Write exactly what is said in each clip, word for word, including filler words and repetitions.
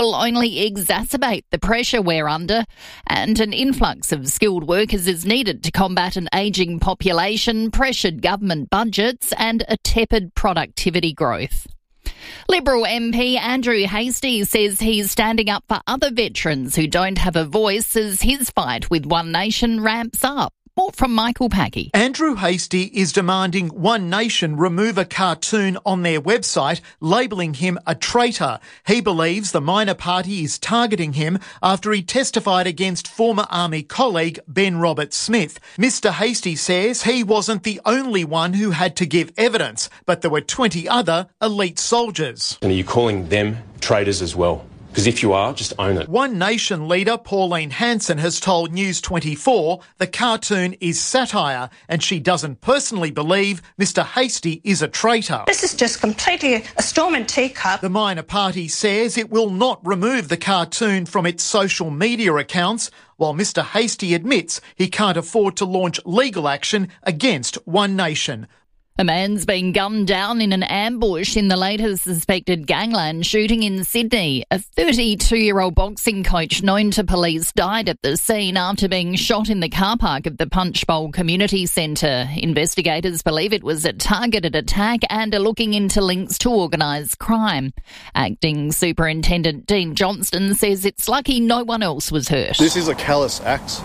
will only exacerbate the pressure we're under, and an influx of skilled workers is needed to combat an ageing population, pressured government budgets and a tepid productivity growth. Liberal M P Andrew Hastie says he's standing up for other veterans who don't have a voice as his fight with One Nation ramps up. More from Michael Packy. Andrew Hastie is demanding One Nation remove a cartoon on their website labelling him a traitor. He believes the minor party is targeting him after he testified against former Army colleague Ben Roberts-Smith. Mister Hastie says he wasn't the only one who had to give evidence, but there were twenty other elite soldiers. And are you calling them traitors as well? Because if you are, just own it. One Nation leader Pauline Hanson has told News twenty-four the cartoon is satire and she doesn't personally believe Mister Hastie is a traitor. This is just completely a storm and teacup. The minor party says it will not remove the cartoon from its social media accounts, while Mister Hastie admits he can't afford to launch legal action against One Nation. A man's been gunned down in an ambush in the latest suspected gangland shooting in Sydney. A thirty-two-year-old boxing coach known to police died at the scene after being shot in the car park of the Punchbowl Community Centre. Investigators believe it was a targeted attack and are looking into links to organised crime. Acting Superintendent Dean Johnston says it's lucky no one else was hurt. This is a callous act.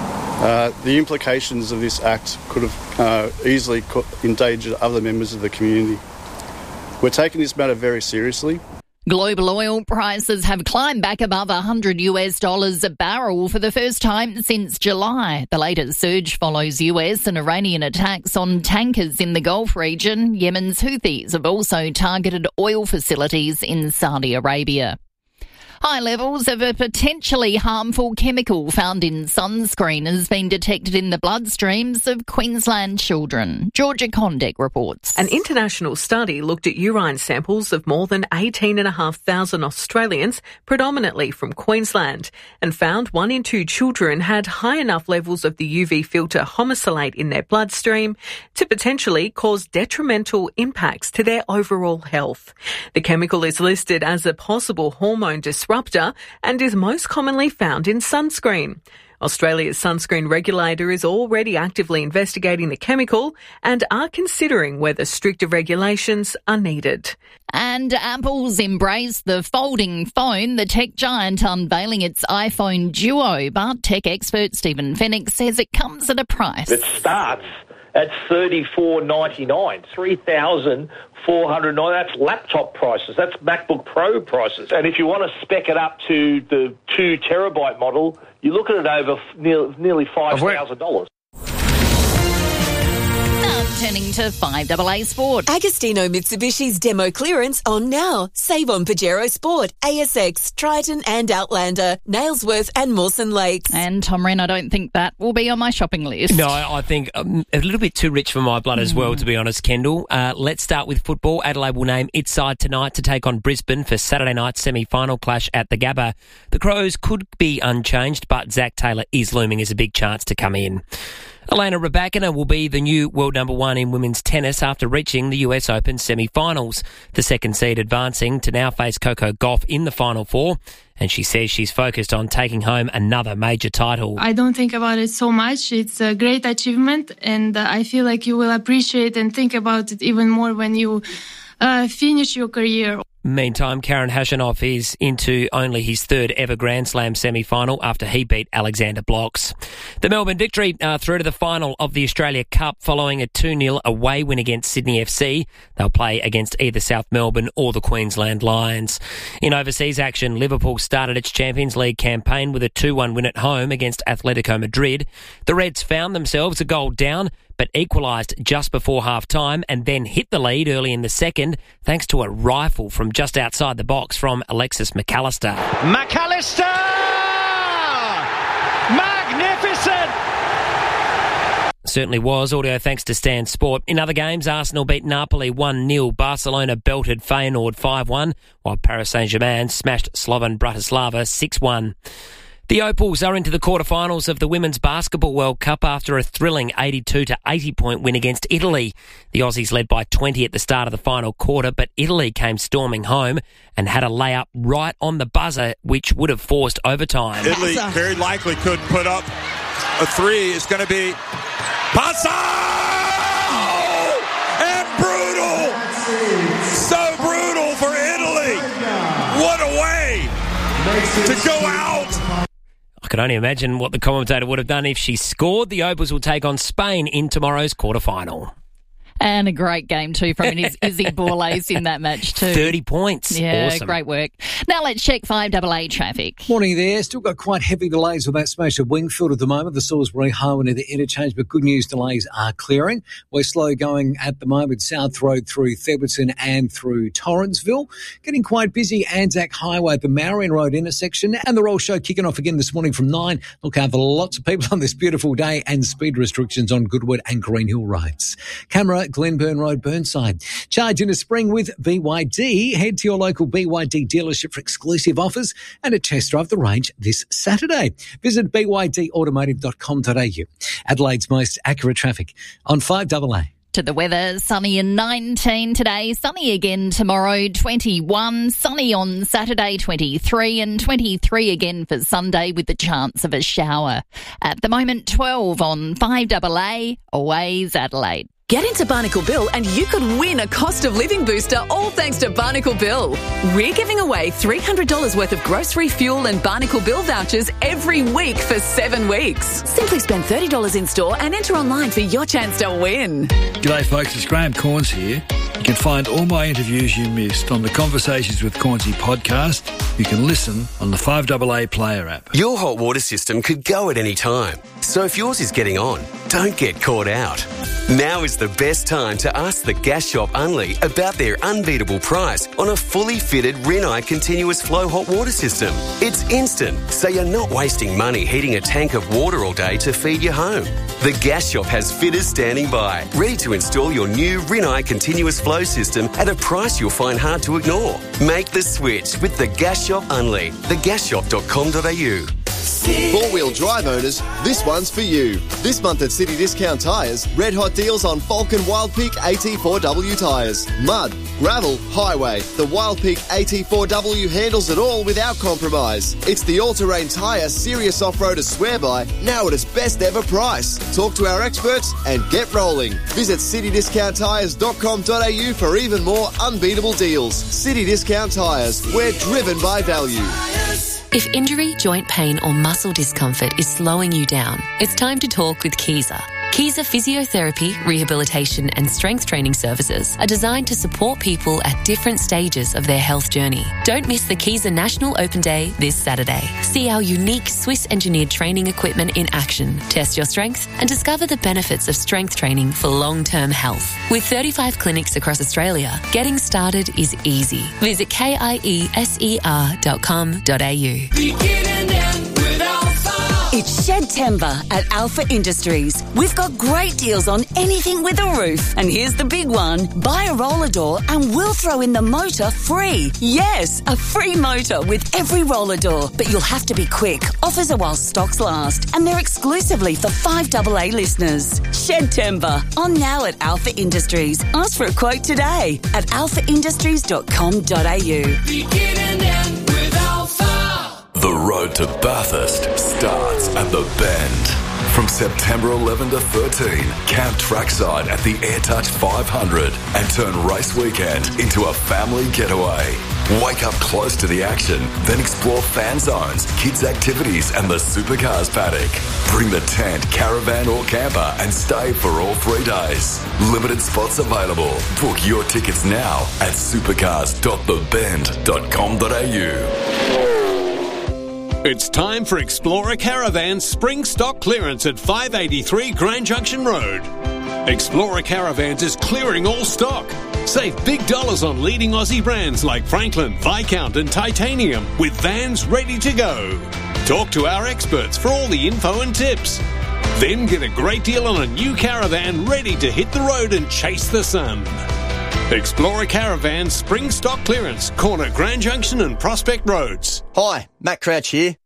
Uh, the implications of this act could have uh, easily endangered other members of the community. We're taking this matter very seriously. Global oil prices have climbed back above one hundred US dollars a barrel for the first time since July. The latest surge follows U S and Iranian attacks on tankers in the Gulf region. Yemen's Houthis have also targeted oil facilities in Saudi Arabia. High levels of a potentially harmful chemical found in sunscreen has been detected in the bloodstreams of Queensland children. Georgia Condek reports. An international study looked at urine samples of more than eighteen thousand five hundred Australians, predominantly from Queensland, and found one in two children had high enough levels of the U V filter homosalate in their bloodstream to potentially cause detrimental impacts to their overall health. The chemical is listed as a possible hormone disruptor and is most commonly found in sunscreen. Australia's sunscreen regulator is already actively investigating the chemical and are considering whether stricter regulations are needed. And Apple's embraced the folding phone, the tech giant unveiling its iPhone Duo, but tech expert Stephen Fennick says it comes at a price. It starts at thirty-four ninety-nine, three thousand four hundred ninety. That's laptop prices. That's MacBook Pro prices. And if you want to spec it up to the two terabyte model, you look at it over nearly, nearly five thousand dollars. Turning to five A A Sport. Agostino Mitsubishi's demo clearance on now. Save on Pajero Sport, A S X, Triton and Outlander, Nailsworth and Mawson Lakes. And Tom Wren, I don't think that will be on my shopping list. No, I think um, a little bit too rich for my blood as well, to be honest, Kendall. Uh, let's start with football. Adelaide will name its side tonight to take on Brisbane for Saturday night's semi-final clash at the Gabba. The Crows could be unchanged, but Zach Taylor is looming as a big chance to come in. Elena Rybakina will be the new world number one in women's tennis after reaching the U S Open semi-finals. The second seed advancing to now face Coco Gauff in the Final Four, and she says she's focused on taking home another major title. I don't think about it so much. It's a great achievement, and uh, I feel like you will appreciate and think about it even more when you uh, finish your career. Meantime, Karen Khachanov is into only his third ever Grand Slam semi-final after he beat Alexander Blocks. The Melbourne Victory are through to the final of the Australia Cup following a two nil away win against Sydney F C. They'll play against either South Melbourne or the Queensland Lions. In overseas action, Liverpool started its Champions League campaign with a two one win at home against Atletico Madrid. The Reds found themselves a goal down, but equalised just before half-time and then hit the lead early in the second thanks to a rifle from just outside the box from Alexis McAllister. McAllister! Magnificent! Certainly was. Audio thanks to Stan Sport. In other games, Arsenal beat Napoli one nil. Barcelona belted Feyenoord five one, while Paris Saint-Germain smashed Slovan Bratislava six one. The Opals are into the quarterfinals of the Women's Basketball World Cup after a thrilling eighty-two to eighty point win against Italy. The Aussies led by twenty at the start of the final quarter, but Italy came storming home and had a layup right on the buzzer, which would have forced overtime. Italy very likely could put up a three. It's going to be Pazzo! And brutal! So brutal for Italy! What a way to go out! I can only imagine what the commentator would have done if she scored. The Opals will take on Spain in tomorrow's quarterfinal. And a great game too from Izzy Borlase in that match too. thirty points. Yeah, awesome. Great work. Now let's check five A A traffic. Morning there. Still got quite heavy delays with that smash at Wingfield at the moment. The Salisbury Highway near the interchange, but good news, delays are clearing. We're slow going at the moment, South Road through Theberton and through Torrensville. Getting quite busy, Anzac Highway at the Marion Road intersection. And the Roll Show kicking off again this morning from nine. Look out for lots of people on this beautiful day and speed restrictions on Goodwood and Green Hill roads. Camera, Glenburn Road, Burnside. Charge into spring with B Y D. Head to your local B Y D dealership for exclusive offers and a test drive the range this Saturday. Visit b y d automotive dot com dot a u. Adelaide's most accurate traffic on five A A. To the weather, sunny and nineteen today, sunny again tomorrow, twenty-one, sunny on Saturday, twenty-three, and twenty-three again for Sunday with the chance of a shower. At the moment, twelve on five A A, always Adelaide. Get into Barnacle Bill and you could win a cost of living booster, all thanks to Barnacle Bill. We're giving away three hundred dollars worth of grocery, fuel and Barnacle Bill vouchers every week for seven weeks. Simply spend thirty dollars in store and enter online for your chance to win. G'day folks, it's Graham Corns here. You can find all my interviews you missed on the Conversations with Cornsy podcast. You can listen on the five A A player app. Your hot water system could go at any time. So if yours is getting on, don't get caught out. Now is the best time to ask the Gas Shop Unley about their unbeatable price on a fully fitted Rinnai continuous flow hot water system. It's instant, so you're not wasting money heating a tank of water all day to feed your home. The Gas Shop has fitters standing by, ready to install your new Rinnai continuous flow system at a price you'll find hard to ignore. Make the switch with the Gas Shop Unley, the gas shop dot com dot a u. Four-wheel drive owners, this one's for you. This month at City Discount Tyres, red hot deals on Falcon Wild Peak A T four W tyres. Mud, gravel, highway. The Wild Peak A T four W handles it all without compromise. It's the all-terrain tyre serious off-roaders swear by, now at its best ever price. Talk to our experts and get rolling. Visit city discount tyres dot com dot a u for even more unbeatable deals. City Discount Tyres, we're driven by value. If injury, joint pain or muscle discomfort is slowing you down, it's time to talk with Kiesa. Kiesa Physiotherapy, Rehabilitation and Strength Training Services are designed to support people at different stages of their health journey. Don't miss the Kiesa National Open Day this Saturday. See our unique Swiss-engineered training equipment in action, test your strength and discover the benefits of strength training for long-term health. With thirty-five clinics across Australia, getting started is easy. Visit K-I-E-S-E-R dot com dot a u. It's Shedtember at Alpha Industries. We've got great deals on anything with a roof. And here's the big one. Buy a roller door and we'll throw in the motor free. Yes, a free motor with every roller door. But you'll have to be quick. Offers are while stocks last. And they're exclusively for five A A listeners. Shedtember. On now at Alpha Industries. Ask for a quote today at alpha industries dot com dot a u. The road to Bathurst starts at the Bend. From September eleventh to thirteenth, camp trackside at the AirTouch five hundred and turn race weekend into a family getaway. Wake up close to the action, then explore fan zones, kids' activities and the supercars paddock. Bring the tent, caravan or camper and stay for all three days. Limited spots available. Book your tickets now at supercars dot the bend dot com dot a u. It's time for Explorer Caravan's spring stock clearance at five eighty-three Grand Junction Road. Explorer Caravans is clearing all stock. Save big dollars on leading Aussie brands like Franklin, Viscount and Titanium with vans ready to go. Talk to our experts for all the info and tips. Then get a great deal on a new caravan ready to hit the road and chase the sun. Explorer Caravan Spring Stock Clearance, corner Grand Junction and Prospect Roads. Hi, Matt Crouch here.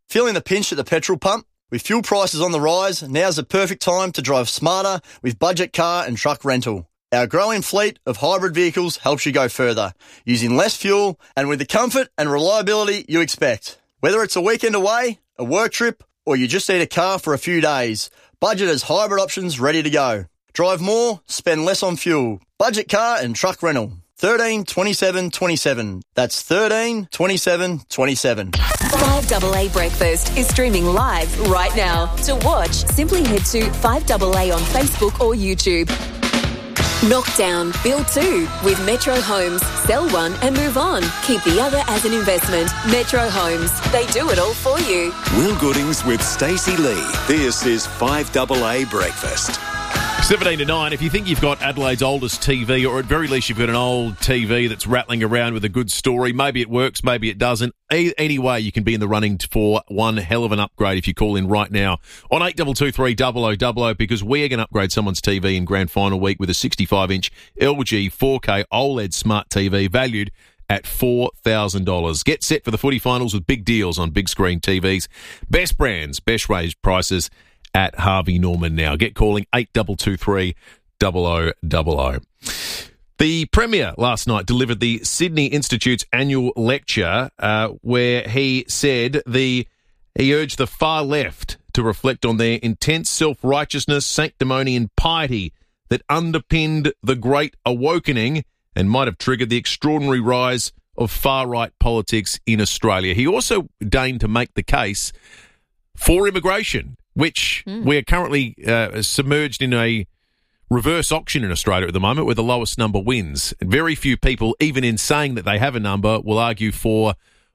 Feeling the pinch at the petrol pump? With fuel prices on the rise, now's the perfect time to drive smarter with Budget Car and Truck Rental. Our growing fleet of hybrid vehicles helps you go further, using less fuel and with the comfort and reliability you expect. Whether it's a weekend away, a work trip, or you just need a car for a few days, Budget has hybrid options ready to go. Drive more, spend less on fuel. Budget Car and Truck Rental. thirteen twenty-seven twenty-seven. That's thirteen twenty-seven twenty-seven. five A A Breakfast is streaming live right now. To watch, simply head to five A A on Facebook or YouTube. Knockdown, build two with Metro Homes. Sell one and move on. Keep the other as an investment. Metro Homes. They do it all for you. Will Goodings with Stacey Lee. This is five A A Breakfast. seventeen to nine, if you think you've got Adelaide's oldest T V, or at very least you've got an old T V that's rattling around with a good story, maybe it works, maybe it doesn't. A- anyway, you can be in the running for one hell of an upgrade if you call in right now on eight two two three double oh double oh, because we're going to upgrade someone's T V in grand final week with a sixty-five inch L G four K OLED smart T V valued at four thousand dollars. Get set for the footy finals with big deals on big screen T Vs. Best brands, best range prices at Harvey Norman now. Get calling eight two two three double oh double oh. The Premier last night delivered the Sydney Institute's annual lecture uh, where he said the he urged the far left to reflect on their intense self-righteousness, sanctimony and piety that underpinned the Great Awakening and might have triggered the extraordinary rise of far-right politics in Australia. He also deigned to make the case for immigration, which mm. we are currently uh, submerged in a reverse auction in Australia at the moment where the lowest number wins. Very few people, even in saying that they have a number, will argue for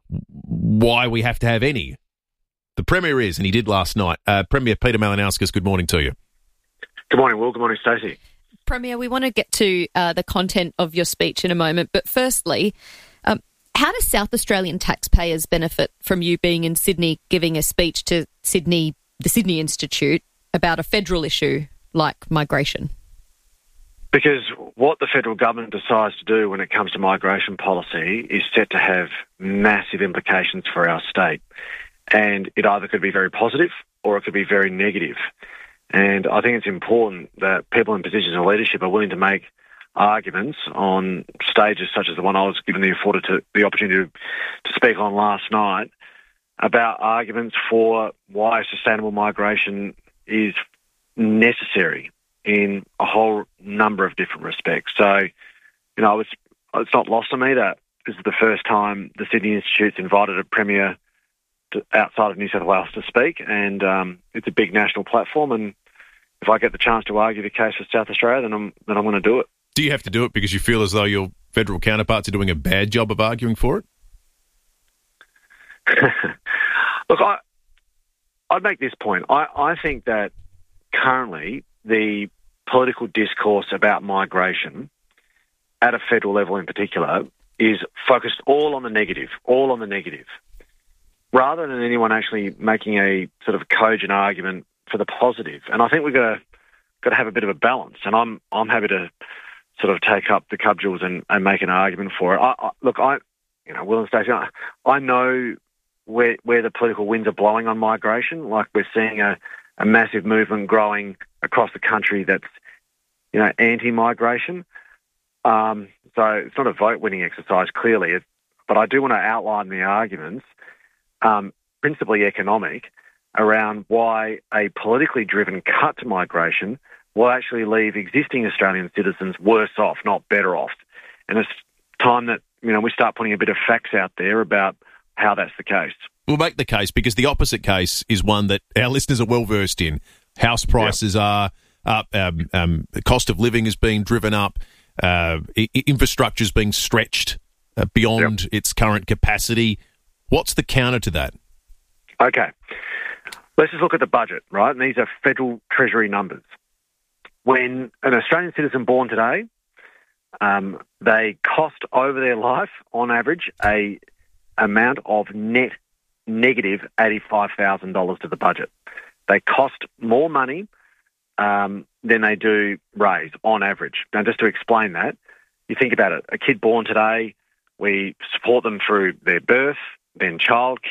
why we have to have any. The Premier is, and he did last night. Uh, Premier Peter Malinauskas, good morning to you. Good morning, Will. Good morning, Stacey. Premier, we want to get to uh, the content of your speech in a moment, but firstly, um, how do South Australian taxpayers benefit from you being in Sydney giving a speech to Sydney, the Sydney Institute, about a federal issue like migration? Because what the federal government decides to do when it comes to migration policy is set to have massive implications for our state. And it either could be very positive or it could be very negative. And I think it's important that people in positions of leadership are willing to make arguments on stages such as the one I was given the afforded to, the opportunity to, to speak on last night about arguments for why sustainable migration is necessary in a whole number of different respects. So, you know, it's, it's not lost on me that this is the first time the Sydney Institute's invited a Premier to, outside of New South Wales to speak, and um, it's a big national platform, and if I get the chance to argue the case for South Australia, then I'm, then I'm going to do it. Do you have to do it because you feel as though your federal counterparts are doing a bad job of arguing for it? Look, I, I'd make this point. I, I think that currently the political discourse about migration at a federal level in particular is focused all on the negative, all on the negative, rather than anyone actually making a sort of cogent argument for the positive. And I think we've got to, got to have a bit of a balance, and I'm I'm happy to sort of take up the cudgels and, and make an argument for it. I, I, look, I, you know, Will and Stacey, I, I know where where the political winds are blowing on migration. Like we're seeing a, a massive movement growing across the country that's, you know, anti-migration. Um, so it's not a vote-winning exercise, clearly, it, but I do want to outline the arguments, um, principally economic, around why a politically driven cut to migration will actually leave existing Australian citizens worse off, not better off. And it's time that, you know, we start putting a bit of facts out there about how that's the case. We'll make the case because the opposite case is one that our listeners are well versed in. House prices yep. are up, um, um, the cost of living is being driven up, uh, I- infrastructure is being stretched uh, beyond yep. its current capacity. What's the counter to that? Okay. Let's just look at the budget, right? And these are federal treasury numbers. When an Australian citizen born today, um, they cost over their life, on average, a amount of net negative eighty-five thousand dollars to the budget. They cost more money um, than they do raise, on average. Now, just to explain that, you think about it. A kid born today, we support them through their birth, then childcare,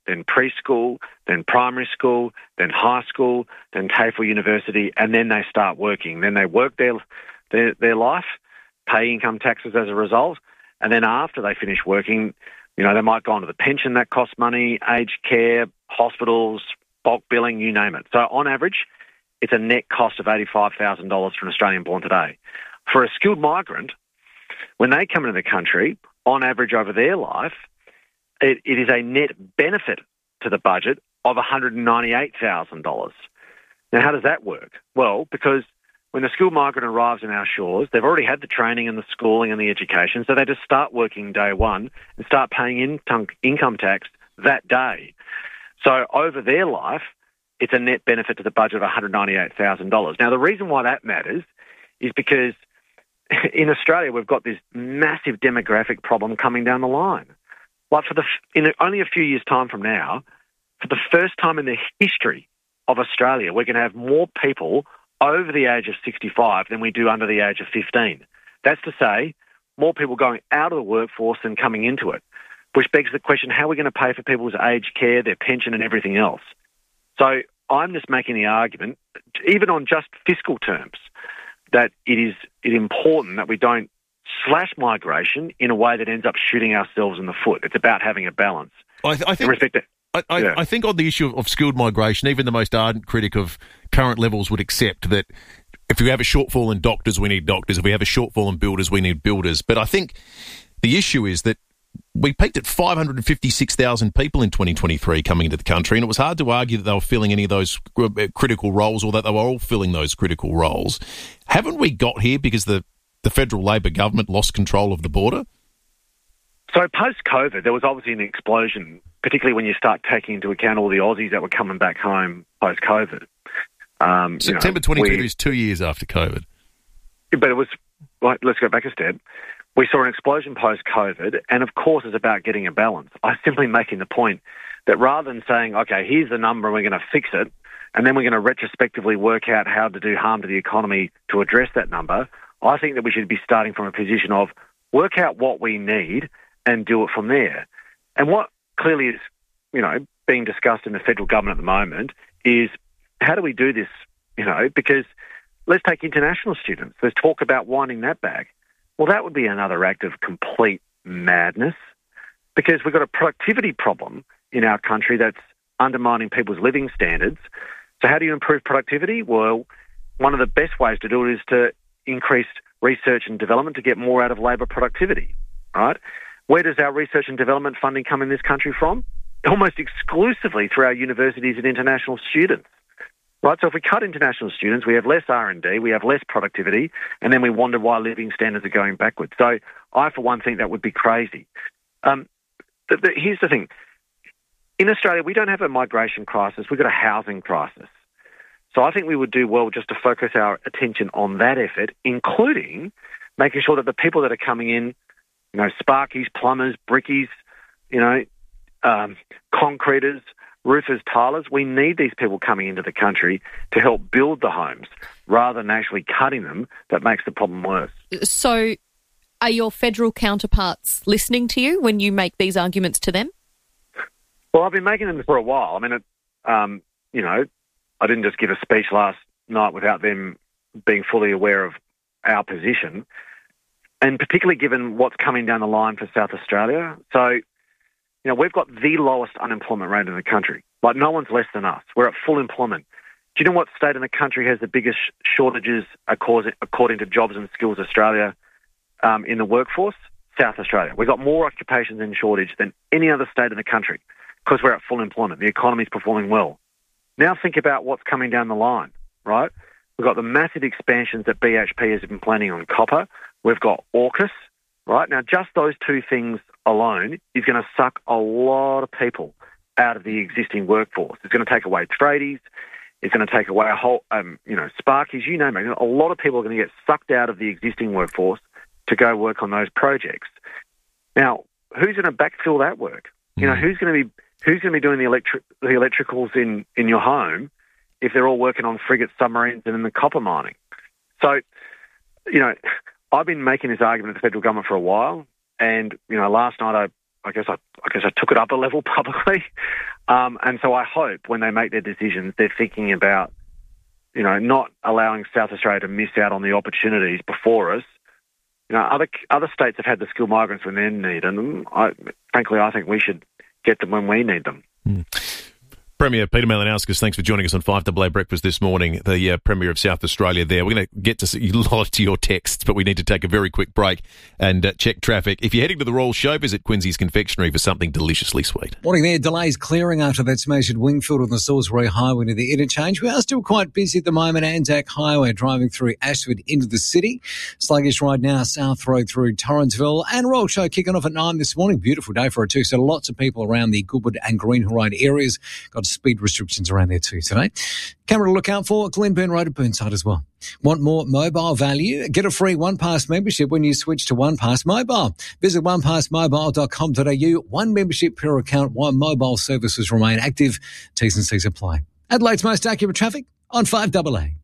then preschool, then primary school, then high school, then TAFE University, and then they start working. Then they work their, their, their life, pay income taxes as a result, and then after they finish working, you know, they might go on to the pension that costs money, aged care, hospitals, bulk billing, you name it. So on average, it's a net cost of eighty-five thousand dollars for an Australian born today. For a skilled migrant, when they come into the country, on average over their life, it, it is a net benefit to the budget of one hundred ninety-eight thousand dollars. Now, how does that work? Well, because when the skilled migrant arrives in our shores, they've already had the training and the schooling and the education, so they just start working day one and start paying income, income tax that day. So over their life, it's a net benefit to the budget of one hundred ninety-eight thousand dollars. Now, the reason why that matters is because in Australia, we've got this massive demographic problem coming down the line. Like for the in only a few years' time from now, for the first time in the history of Australia, we're going to have more people over the age of sixty-five than we do under the age of fifteen. That's to say, more people going out of the workforce than coming into it, which begs the question, how are we going to pay for people's aged care, their pension and everything else? So I'm just making the argument, even on just fiscal terms, that it is it important that we don't slash migration in a way that ends up shooting ourselves in the foot. It's about having a balance. I, th- I think. Respect it. I, I, yeah. I think on the issue of, of skilled migration, even the most ardent critic of current levels would accept that if we have a shortfall in doctors, we need doctors. If we have a shortfall in builders, we need builders. But I think the issue is that we peaked at five hundred fifty-six thousand people in twenty twenty-three coming into the country, and it was hard to argue that they were filling any of those critical roles or that they were all filling those critical roles. Haven't we got here because the, the federal Labor government lost control of the border? So post-COVID, there was obviously an explosion, particularly when you start taking into account all the Aussies that were coming back home post-COVID. Um, September you know, twenty-two we, is two years after COVID. But it was, like, let's go back a step. We saw an explosion post-COVID, and of course it's about getting a balance. I'm simply making the point that rather than saying, okay, here's the number and we're going to fix it, and then we're going to retrospectively work out how to do harm to the economy to address that number, I think that we should be starting from a position of work out what we need and do it from there. And what clearly is, you know, being discussed in the federal government at the moment is how do we do this, you know, because let's take international students. There's talk about winding that back. Well, that would be another act of complete madness because we've got a productivity problem in our country that's undermining people's living standards. So how do you improve productivity? Well, one of the best ways to do it is to increase research and development to get more out of labour productivity, right? Where does our research and development funding come in this country from? Almost exclusively through our universities and international students. Right, so if we cut international students, we have less R and D, we have less productivity, and then we wonder why living standards are going backwards. So I, for one, think that would be crazy. Um, the, the, here's the thing. In Australia, we don't have a migration crisis, we've got a housing crisis. So I think we would do well just to focus our attention on that effort, including making sure that the people that are coming in, you know, sparkies, plumbers, brickies, you know, um, concreters, roofers, tilers, we need these people coming into the country to help build the homes rather than actually cutting them. That makes the problem worse. So are your federal counterparts listening to you when you make these arguments to them? Well, I've been making them for a while. I mean, it, um, you know, I didn't just give a speech last night without them being fully aware of our position, and particularly given what's coming down the line for South Australia. So, you know, we've got the lowest unemployment rate in the country. Like, no one's less than us. We're at full employment. Do you know what state in the country has the biggest shortages according to Jobs and Skills Australia um, in the workforce? South Australia. We've got more occupations in shortage than any other state in the country because we're at full employment. The economy's performing well. Now think about what's coming down the line, right? We've got the massive expansions that B H P has been planning on copper. We've got AUKUS, right? Now, just those two things alone is going to suck a lot of people out of the existing workforce. It's going to take away tradies. It's going to take away a whole, um, you know, sparkies, you name it. A lot of people are going to get sucked out of the existing workforce to go work on those projects. Now, who's going to backfill that work? You know, who's going to be who's going to be doing the electric the electricals in, in your home if they're all working on frigates, submarines, and in the copper mining? So, you know, I've been making this argument to the federal government for a while, and you know, last night I, I guess I, I guess I took it up a level publicly. Um, and so I hope when they make their decisions, they're thinking about, you know, not allowing South Australia to miss out on the opportunities before us. You know, other other states have had the skilled migrants when they need them. I, frankly, I think we should get them when we need them. Mm. Premier Peter Malinauskas, thanks for joining us on five double A Breakfast this morning, the uh, Premier of South Australia there. We're going to get to see a lot to your texts, but we need to take a very quick break and uh, check traffic. If you're heading to the Royal Show, visit Quincy's Confectionery for something deliciously sweet. Morning there. Delays clearing after that smash at Wingfield on the Salisbury Highway near the interchange. We are still quite busy at the moment. Anzac Highway driving through Ashford into the city. Sluggish right now, South Road through Torrensville. And Royal Show kicking off at nine this morning. Beautiful day for it too. So lots of people around the Goodwood and Green Road areas. Got speed restrictions around there too today. Camera to look out for Glenburn Road at Burnside as well. Want more mobile value? Get a free OnePass membership when you switch to OnePass Mobile. Visit one pass mobile dot com dot a u. One membership per account, one mobile services remain active. T's and C's apply. Adelaide's most accurate traffic on five double A.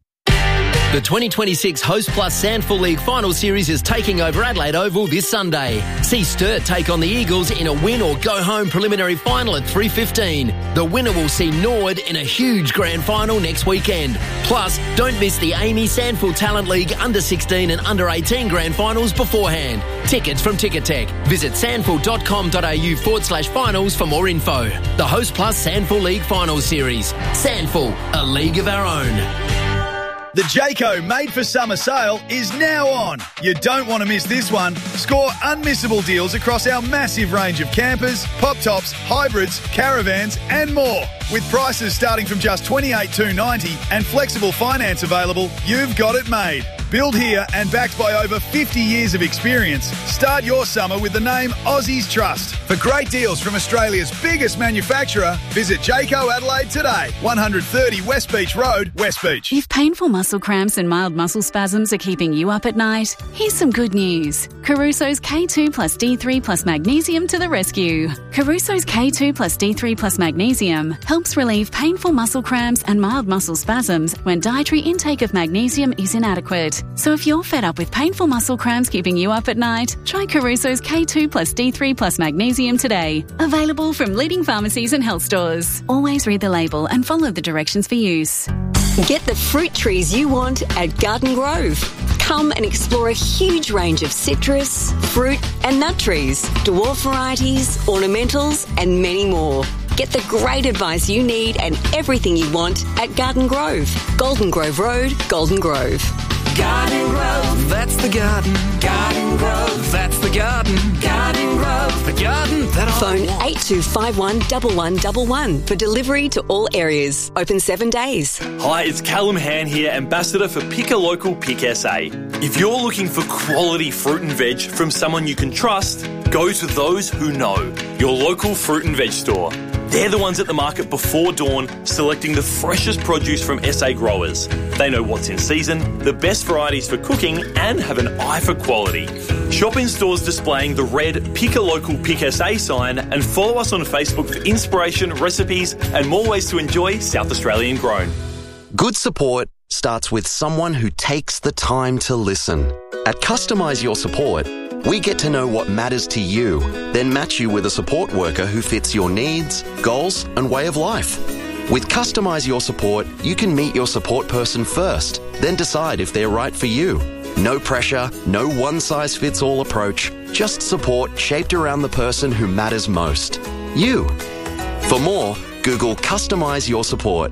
The twenty twenty-six Host Plus Sandful League Final Series is taking over Adelaide Oval this Sunday. See Sturt take on the Eagles in a win-or-go-home preliminary final at three fifteen. The winner will see Norwood in a huge grand final next weekend. Plus, don't miss the Amy Sandful Talent League under sixteen and under eighteen grand finals beforehand. Tickets from Ticketek. Visit sandful dot com dot a u forward slash finals for more info. The Host Plus Sandful League Final Series. Sandful, a league of our own. The Jayco Made for Summer sale is now on. You don't want to miss this one. Score unmissable deals across our massive range of campers, pop-tops, hybrids, caravans and more. With prices starting from just twenty-eight thousand two hundred ninety dollars and flexible finance available, you've got it made. Built here and backed by over fifty years of experience, start your summer with the name Aussies Trust. For great deals from Australia's biggest manufacturer, visit Jayco Adelaide today. one thirty West Beach Road, West Beach. If painful muscle cramps and mild muscle spasms are keeping you up at night, here's some good news. Caruso's K two plus D three plus magnesium to the rescue. Caruso's K two plus D three plus magnesium helps relieve painful muscle cramps and mild muscle spasms when dietary intake of magnesium is inadequate. So if you're fed up with painful muscle cramps keeping you up at night, try Caruso's K two plus D three plus magnesium today. Available from leading pharmacies and health stores. Always read the label and follow the directions for use. Get the fruit trees you want at Garden Grove. Come and explore a huge range of citrus, fruit and nut trees, dwarf varieties, ornamentals and many more. Get the great advice you need and everything you want at Garden Grove. Golden Grove Road, Golden Grove. Garden Grove, that's the garden. Garden Grove, that's the garden. Garden Grove, the garden that I Phone want. eight two five one, one one one one for delivery to all areas. Open seven days. Hi, it's Callum Han here, Ambassador for Pick a Local Pick S A. If you're looking for quality fruit and veg from someone you can trust, go to those who know. Your local fruit and veg store. They're the ones at the market before dawn, selecting the freshest produce from S A growers. They know what's in season, the best varieties for cooking, and have an eye for quality. Shop in stores displaying the red Pick a Local Pick S A sign and follow us on Facebook for inspiration, recipes, and more ways to enjoy South Australian grown. Good support starts with someone who takes the time to listen. At Customise Your Support, we get to know what matters to you, then match you with a support worker who fits your needs, goals, and way of life. With Customise Your Support, you can meet your support person first, then decide if they're right for you. No pressure, no one-size-fits-all approach, just support shaped around the person who matters most. You. For more, Google Customise Your Support.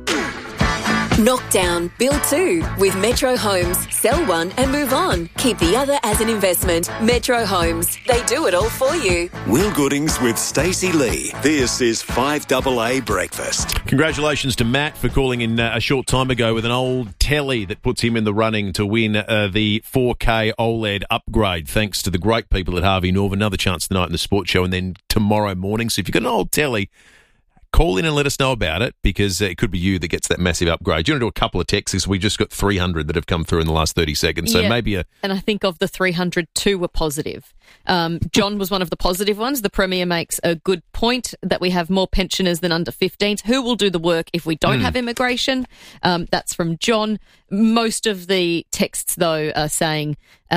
Knockdown, build two with Metro Homes. Sell one and move on. Keep the other as an investment. Metro Homes. They do it all for you. Will Goodings with Stacey Lee. This is five double A Breakfast. Congratulations to Matt for calling in uh, a short time ago with an old telly that puts him in the running to win uh, the four K OLED upgrade, thanks to the great people at Harvey Norman. Another chance tonight in the sports show and then tomorrow morning. So if you've got an old telly, call in and let us know about it, because it could be you that gets that massive upgrade. Do you want to do a couple of texts? We just got three hundred that have come through in the last thirty seconds. So yeah. maybe a... And I think of the three hundred, two were positive. Um, John was one of the positive ones. The Premier makes a good point that we have more pensioners than under fifteens. Who will do the work if we don't mm. have immigration? Um, that's from John. Most of the texts, though, are saying um,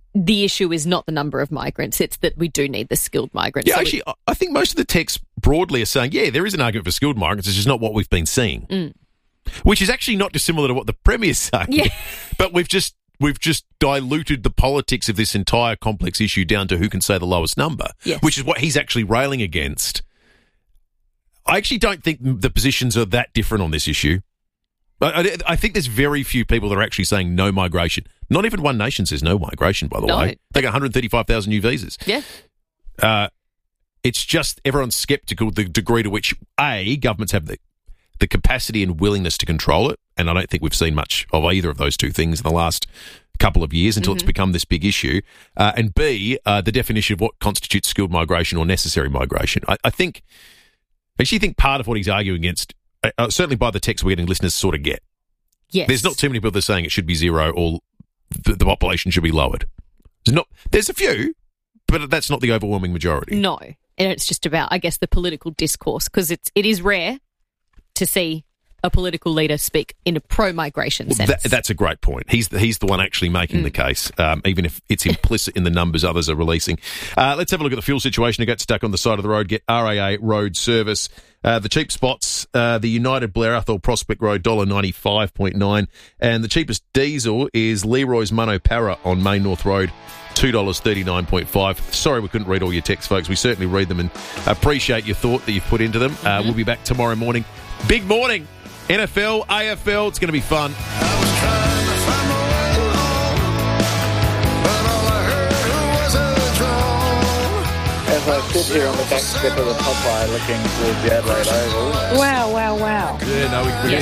the issue is not the number of migrants, it's that we do need the skilled migrants. Yeah, so actually, we- I think most of the texts broadly are saying, yeah, there is an argument for skilled migrants, it's just not what we've been seeing. Mm. Which is actually not dissimilar to what the Premier's saying. Yeah. But we've just we've just diluted the politics of this entire complex issue down to who can say the lowest number, Yes. which is what he's actually railing against. I actually don't think the positions are that different on this issue. I, I, I think there's very few people that are actually saying no migration. Not even One Nation says no migration, by the No. way. They got one hundred thirty-five thousand new visas. Yeah. Uh, it's just everyone's sceptical the degree to which, A, governments have the, the capacity and willingness to control it, and I don't think we've seen much of either of those two things in the last couple of years until Mm-hmm. it's become this big issue, uh, and B, uh, the definition of what constitutes skilled migration or necessary migration. I, I think, I actually think part of what he's arguing against, uh, certainly by the text we're getting, listeners sort of get. Yes. There's not too many people that are saying it should be zero or the, the population should be lowered. There's not. There's a few, but that's not the overwhelming majority. No. And it's just about, I guess, the political discourse, because it's it is rare to see a political leader speak in a pro-migration Well, sense. that, that's a great point. He's the, he's the one actually making Mm. the case, um, even if it's implicit in the numbers others are releasing. Uh, let's have a look at the fuel situation. To get stuck on the side of the road, get R A A road service. Uh, the cheap spots, uh, the United Blair Athol Prospect Road, one dollar ninety-five point nine. And the cheapest diesel is Leroy's Munno Para on Main North Road, two dollars thirty-nine point five. Sorry we couldn't read all your texts, folks. We certainly read them and appreciate your thought that you've put into them. Uh, we'll be back tomorrow morning. Big morning. N F L, A F L, it's going to be fun. As I sit here on the back step of the Popeye looking towards the Adelaide Oval. Wow, wow, wow. Yeah, no, we, we